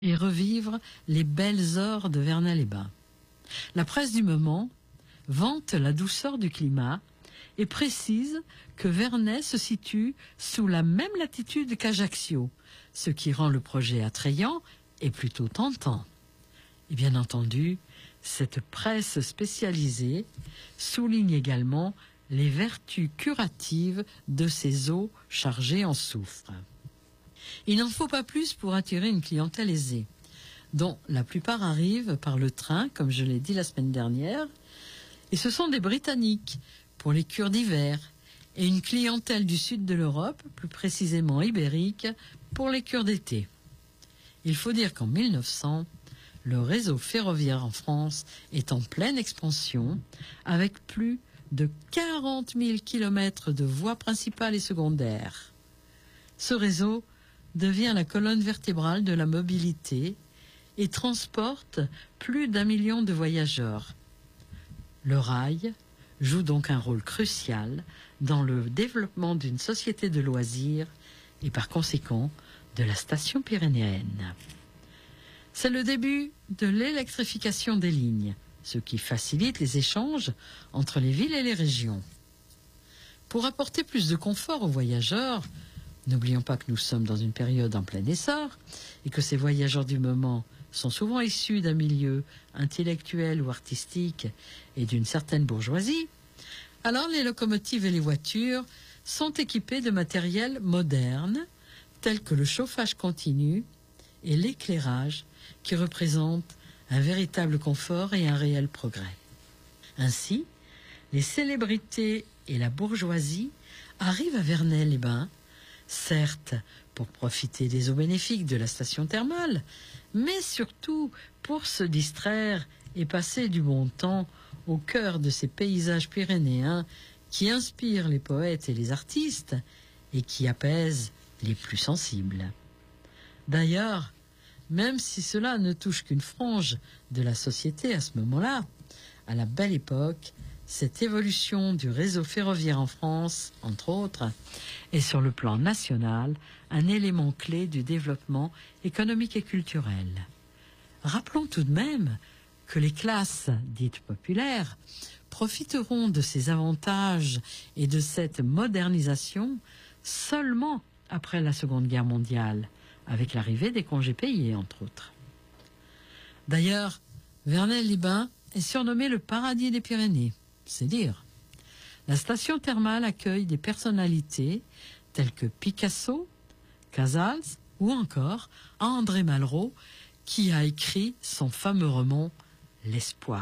et revivre les belles heures de Vernay-les-Bains. La presse du moment vante la douceur du climat et précise que Vernay se situe sous la même latitude qu'Ajaccio, ce qui rend le projet attrayant et plutôt tentant. Et bien entendu, cette presse spécialisée souligne également les vertus curatives de ces eaux chargées en soufre. Il n'en faut pas plus pour attirer une clientèle aisée, dont la plupart arrivent par le train, comme je l'ai dit la semaine dernière, et ce sont des Britanniques pour les cures d'hiver, et une clientèle du sud de l'Europe, plus précisément ibérique, pour les cures d'été. Il faut dire qu'en 1900, le réseau ferroviaire en France est en pleine expansion, avec plus de 40 000 kilomètres de voies principales et secondaires. Ce réseau devient la colonne vertébrale de la mobilité et transporte plus d'1 million de voyageurs. Le rail joue donc un rôle crucial dans le développement d'une société de loisirs et par conséquent de la station pyrénéenne. C'est le début de l'électrification des lignes, ce qui facilite les échanges entre les villes et les régions. Pour apporter plus de confort aux voyageurs, n'oublions pas que nous sommes dans une période en plein essor et que ces voyageurs du moment sont souvent issus d'un milieu intellectuel ou artistique et d'une certaine bourgeoisie, alors les locomotives et les voitures sont équipées de matériel moderne, tels que le chauffage continu et l'éclairage, qui représentent un véritable confort et un réel progrès. Ainsi, les célébrités et la bourgeoisie arrivent à Vernay-les-Bains, certes pour profiter des eaux bénéfiques de la station thermale, mais surtout pour se distraire et passer du bon temps au cœur de ces paysages pyrénéens qui inspirent les poètes et les artistes et qui apaisent les plus sensibles. D'ailleurs, même si cela ne touche qu'une frange de la société à ce moment-là, à la belle époque, cette évolution du réseau ferroviaire en France, entre autres, est sur le plan national un élément clé du développement économique et culturel. Rappelons tout de même que les classes dites populaires profiteront de ces avantages et de cette modernisation seulement après la Seconde Guerre mondiale, avec l'arrivée des congés payés, entre autres. D'ailleurs, Vernay-les-Bains est surnommé le paradis des Pyrénées, c'est dire. La station thermale accueille des personnalités telles que Picasso, Casals ou encore André Malraux, qui a écrit son fameux roman « L'Espoir ».